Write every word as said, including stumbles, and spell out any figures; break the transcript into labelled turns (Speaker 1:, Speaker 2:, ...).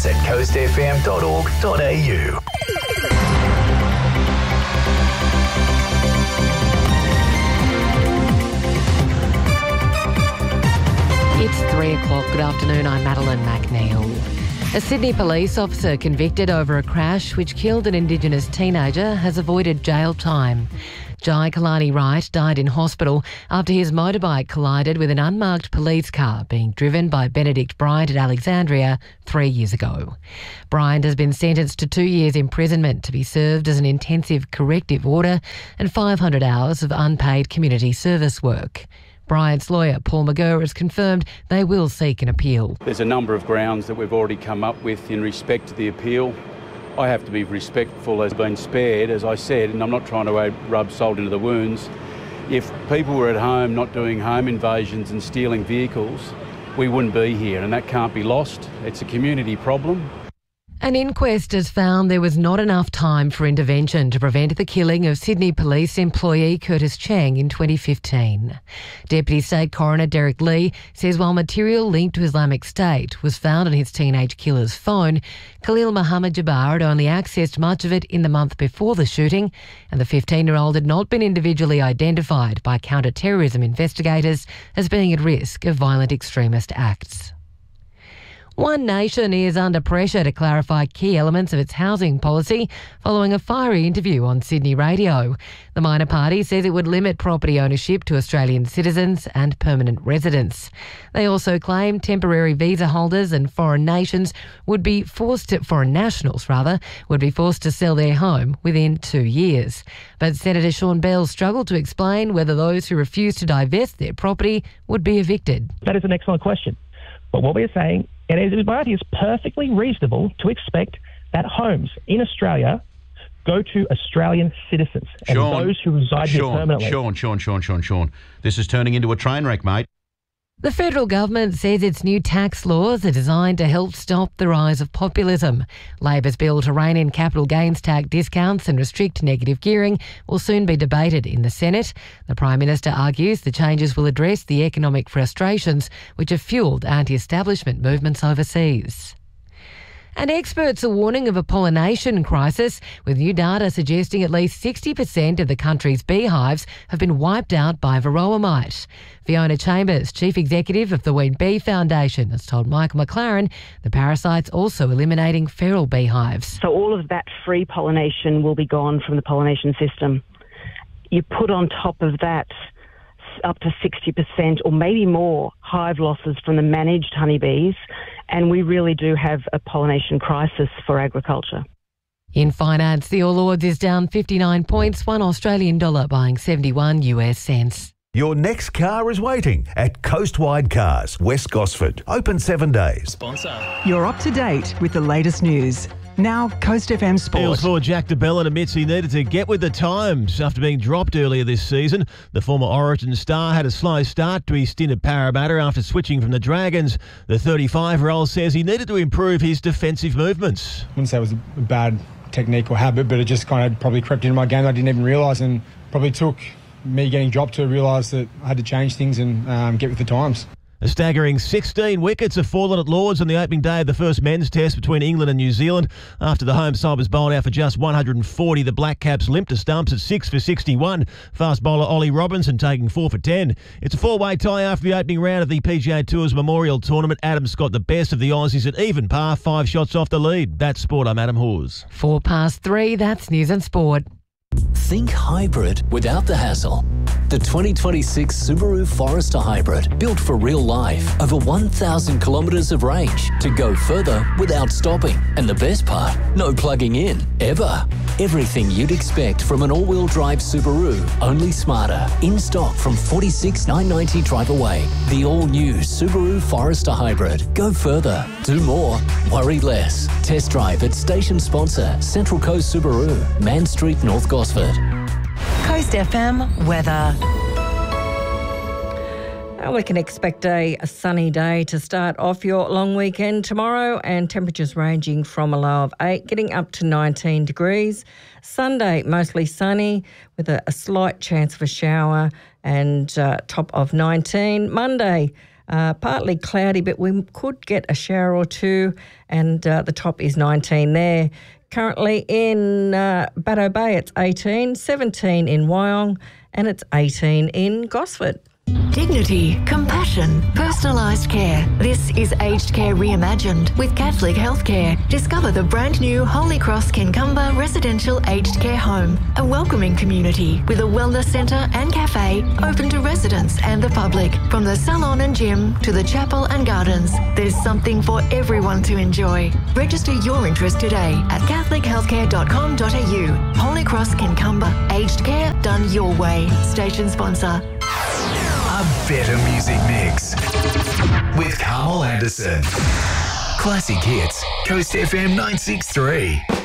Speaker 1: at coast f m dot org dot a u.
Speaker 2: It's three o'clock. Good afternoon. I'm Madeline McNeil. A Sydney police officer convicted over a crash which killed an Indigenous teenager has avoided jail time. Jai Kalani Wright died in hospital after his motorbike collided with an unmarked police car being driven by Benedict Bryant at Alexandria three years ago. Bryant has been sentenced to two years imprisonment to be served as an intensive corrective order and five hundred hours of unpaid community service work. Bryant's lawyer, Paul McGurr, has confirmed they will seek an appeal.
Speaker 3: There's a number of grounds that we've already come up with in respect to the appeal. I have to be respectful as been spared, as I said, and I'm not trying to rub salt into the wounds. If people were at home not doing home invasions and stealing vehicles, we wouldn't be here, and that can't be lost. It's a community problem.
Speaker 2: An inquest has found there was not enough time for intervention to prevent the killing of Sydney Police employee Curtis Cheng in twenty fifteen. Deputy State Coroner Derek Lee says while material linked to Islamic State was found on his teenage killer's phone, Khalil Muhammad Jabbar had only accessed much of it in the month before the shooting, and the fifteen-year-old had not been individually identified by counter-terrorism investigators as being at risk of violent extremist acts. One Nation is under pressure to clarify key elements of its housing policy following a fiery interview on Sydney radio. The minor party says it would limit property ownership to Australian citizens and permanent residents. They also claim temporary visa holders and foreign nations would be forced to, foreign nationals rather, would be forced to sell their home within two years. But Senator Sean Bell struggled to explain whether those who refuse to divest their property would be evicted.
Speaker 4: That is an excellent question. But what we're saying, and it is perfectly reasonable to expect that homes in Australia go to Australian citizens and
Speaker 5: Sean,
Speaker 4: those who reside
Speaker 5: Sean,
Speaker 4: here permanently.
Speaker 5: Sean, Sean, Sean, Sean, Sean. This is turning into a train wreck, mate.
Speaker 2: The federal government says its new tax laws are designed to help stop the rise of populism. Labor's bill to rein in capital gains tax discounts and restrict negative gearing will soon be debated in the Senate. The Prime Minister argues the changes will address the economic frustrations which have fuelled anti-establishment movements overseas. And experts are warning of a pollination crisis, with new data suggesting at least sixty percent of the country's beehives have been wiped out by varroa mite. Fiona Chambers, Chief Executive of the Wheat Bee Foundation, has told Michael McLaren the parasite's also eliminating feral beehives.
Speaker 6: So all of that free pollination will be gone from the pollination system. You put on top of that up to sixty percent or maybe more hive losses from the managed honeybees, and we really do have a pollination crisis for agriculture.
Speaker 2: In finance, the All Ords is down fifty-nine points, one Australian dollar buying seventy-one US cents.
Speaker 1: Your next car is waiting at Coastwide Cars, West Gosford. Open seven days.
Speaker 7: Sponsor.
Speaker 8: You're up to date with the latest news. Now, Coast F M Sport.
Speaker 7: Eels forward Jack de Belin admits he needed to get with the times after being dropped earlier this season. The former Origin star had a slow start to his stint at Parramatta after switching from the Dragons. The thirty-five-year-old says he needed to improve his defensive movements.
Speaker 9: I wouldn't say it was a bad technique or habit, but it just kind of probably crept into my game. I didn't even realise, and probably took me getting dropped to realise that I had to change things and um, get with the times.
Speaker 7: A staggering sixteen wickets have fallen at Lords on the opening day of the first men's test between England and New Zealand. After the home side was bowled out for just one hundred forty, the Black Caps limped to stumps at six for sixty-one. Fast bowler Ollie Robinson taking four for ten. It's a four-way tie after the opening round of the P G A Tour's Memorial Tournament. Adam Scott, the best of the Aussies at even par, five shots off the lead. That's sport. I'm Adam Hawes.
Speaker 2: Four past three, that's news and sport.
Speaker 10: Think hybrid without the hassle. The twenty twenty-six Subaru Forester Hybrid, built for real life. Over one thousand kilometres of range to go further without stopping. And the best part, no plugging in, ever. Everything you'd expect from an all-wheel drive Subaru, only smarter. In stock from forty-six thousand nine hundred ninety drive away. The all-new Subaru Forester Hybrid. Go further, do more, worry less. Test drive at station sponsor Central Coast Subaru, Man Street, North Gosford.
Speaker 11: Coast F M weather.
Speaker 12: Well, we can expect a, a sunny day to start off your long weekend tomorrow, and temperatures ranging from a low of eight, getting up to nineteen degrees. Sunday, mostly sunny with a, a slight chance of a shower and uh, top of nineteen. Monday, Uh, partly cloudy, but we could get a shower or two, and uh, the top is nineteen there. Currently in uh, Batto Bay, it's eighteen, seventeen in Wyong, and it's eighteen in Gosford.
Speaker 13: Dignity, compassion, personalised care. This is Aged Care Reimagined with Catholic Healthcare. Discover the brand new Holy Cross Kincumber Residential Aged Care Home, a welcoming community with a wellness centre and cafe open to residents and the public. From the salon and gym to the chapel and gardens, there's something for everyone to enjoy. Register your interest today at catholic healthcare dot com dot a u. Holy Cross Kincumber, aged care done your way. Station sponsor.
Speaker 14: A better music mix with Carmel Anderson. Classic hits, Coast F M nine six three.